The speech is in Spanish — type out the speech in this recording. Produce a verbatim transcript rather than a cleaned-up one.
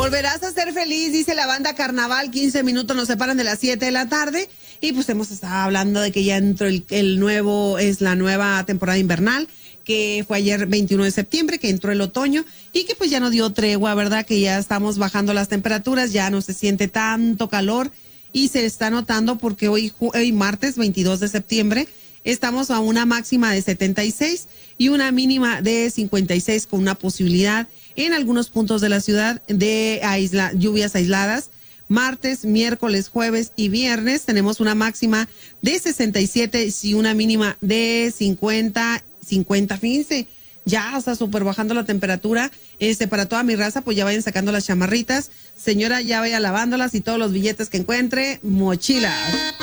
Volverás a ser feliz, dice la banda Carnaval. quince minutos nos separan de las siete de la tarde. Y pues hemos estado hablando de que ya entró el, el nuevo, es la nueva temporada invernal, que fue ayer veintiuno de septiembre, que entró el otoño y que pues ya no dio tregua, ¿verdad? Que ya estamos bajando las temperaturas, ya no se siente tanto calor y se está notando porque hoy, hoy martes veintidós de septiembre estamos a una máxima de setenta y seis y una mínima de cincuenta y seis, con una posibilidad en algunos puntos de la ciudad de aisla, lluvias aisladas. Martes, miércoles, jueves y viernes tenemos una máxima de sesenta y siete y una mínima de cincuenta, cincuenta, fíjense, ya está súper bajando la temperatura. Este, para toda mi raza, pues ya vayan sacando las chamarritas. Señora, ya vaya lavándolas y todos los billetes que encuentre, mochilas.